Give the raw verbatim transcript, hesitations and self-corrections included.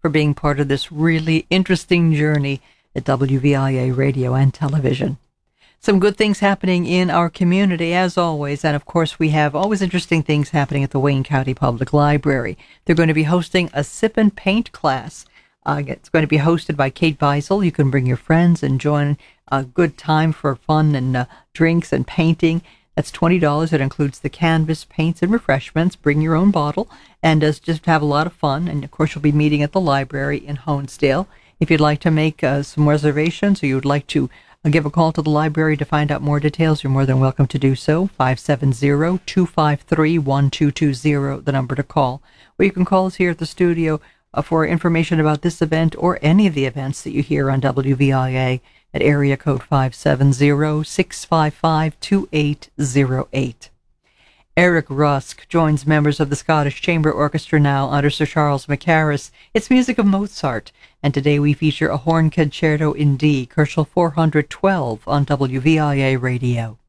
for being part of this really interesting journey at W V I A Radio and Television. Some good things happening in our community, as always, and of course we have always interesting things happening at the Wayne County Public Library. They're going to be hosting a sip and paint class. Uh, it's going to be hosted by Kate Beisel. You can bring your friends and join a good time for fun and uh, drinks and painting. That's twenty dollars. It includes the canvas, paints, and refreshments. Bring your own bottle and uh, just have a lot of fun. And, of course, you'll be meeting at the library in Honesdale. If you'd like to make uh, some reservations or you would like to uh, give a call to the library to find out more details, you're more than welcome to do so. five seven zero, two five three, one two two zero, the number to call. Or you can call us here at the studio uh, for information about this event or any of the events that you hear on W V I A at area code five seven zero, six five five, two eight zero eight. Eric Rusk joins members of the Scottish Chamber Orchestra now under Sir Charles Mackerras. It's music of Mozart, and today we feature a horn concerto in D, Kerschel four hundred twelve on W V I A Radio.